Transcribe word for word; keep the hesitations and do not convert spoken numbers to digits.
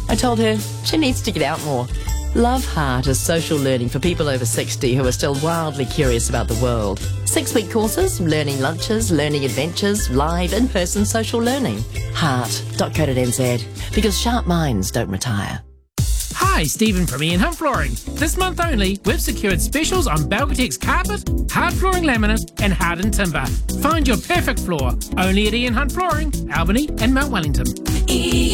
I told her she needs to get out more. Love Heart is social learning for people over sixty who are still wildly curious about the world. Six-week courses, learning lunches, learning adventures, live in-person social learning. heart dot co dot n z, because sharp minds don't retire. Hi, Stephen from Ian Hunt Flooring. This month only, we've secured specials on Belgatex carpet, hard flooring laminate and hardened timber. Find your perfect floor only at Ian Hunt Flooring, Albany and Mount Wellington.